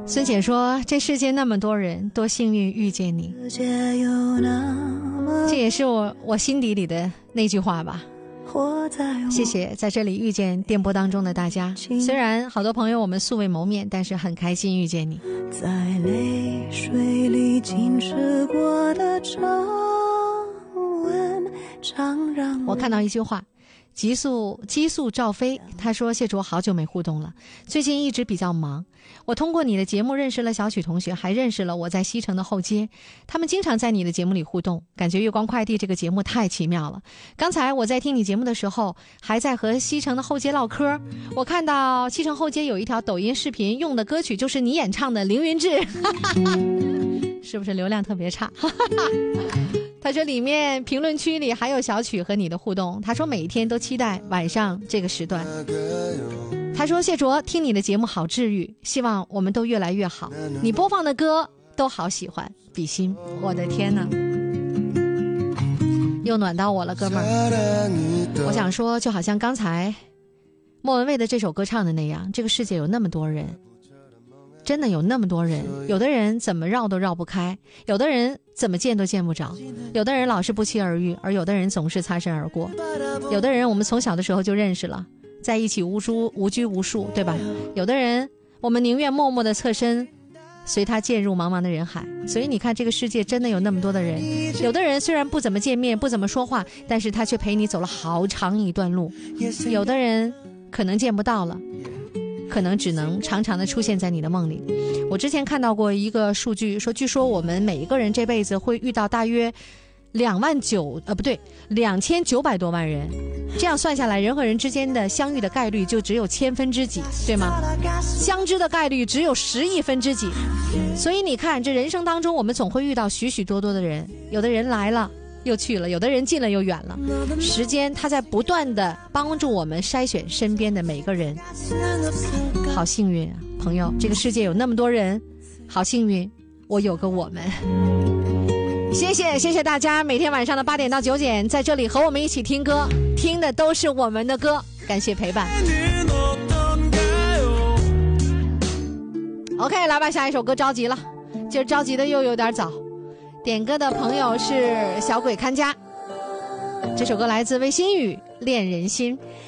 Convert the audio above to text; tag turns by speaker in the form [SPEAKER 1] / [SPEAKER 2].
[SPEAKER 1] 孙姐说这世界那么多人，多幸运遇见你，这也是我心底里的那句话吧。谢谢在这里遇见电波当中的大家，虽然好多朋友我们素未谋面，但是很开心遇见你。
[SPEAKER 2] 在泪水里浸湿过的皱纹常让
[SPEAKER 1] 我看到一句话，激素赵飞，他说谢卓好久没互动了，最近一直比较忙，我通过你的节目认识了小曲同学，还认识了我在西城的后街，他们经常在你的节目里互动，感觉月光快递这个节目太奇妙了。刚才我在听你节目的时候还在和西城的后街唠嗑，我看到西城后街有一条抖音视频，用的歌曲就是你演唱的凌云志是不是流量特别差他说里面评论区里还有小曲和你的互动，他说每一天都期待晚上这个时段。他说谢卓听你的节目好治愈，希望我们都越来越好，你播放的歌都好喜欢，比心。我的天哪，又暖到我了哥们儿。我想说就好像刚才莫文蔚的这首歌唱的那样，这个世界有那么多人，真的有那么多人，有的人怎么绕都绕不开，有的人怎么见都见不着，有的人老是不期而遇，而有的人总是擦身而过，有的人我们从小的时候就认识了，在一起无拘无束，对吧？有的人我们宁愿默默地侧身随他渐入茫茫的人海。所以你看这个世界真的有那么多的人，有的人虽然不怎么见面不怎么说话，但是他却陪你走了好长一段路，有的人可能见不到了，可能只能常常的出现在你的梦里。我之前看到过一个数据说，据说我们每一个人这辈子会遇到大约2900多万人，这样算下来人和人之间的相遇的概率就只有千分之几，对吗？相知的概率只有10亿分之几。所以你看这人生当中我们总会遇到许许多多的人，有的人来了又去了，有的人近了又远了，时间它在不断的帮助我们筛选身边的每个人。好幸运啊朋友，这个世界有那么多人，好幸运我有个我们。谢谢大家每天晚上的8点到9点在这里和我们一起听歌，听的都是我们的歌，感谢陪伴。 OK 来吧，下一首歌着急了，今儿着急的又有点早，点歌的朋友是小鬼看家，这首歌来自魏新宇《恋人心》。